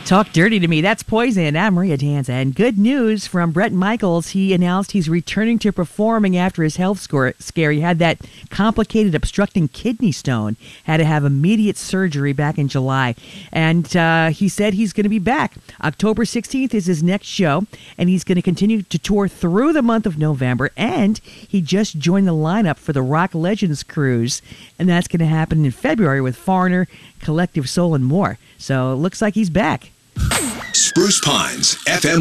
Talk dirty to me. That's Poison. I'm Maria Danza. And good news from Bret Michaels. He announced he's returning to performing after his health scare. He had that complicated obstructing kidney stone. Had to have immediate surgery back in July. And he said he's going to be back. October 16th is his next show. And he's going to continue to tour through the month of November. And he just joined the lineup for the Rock Legends Cruise. And that's going to happen in February with Foreigner, Collective Soul, and more. So it looks like he's back. Spruce Pines FM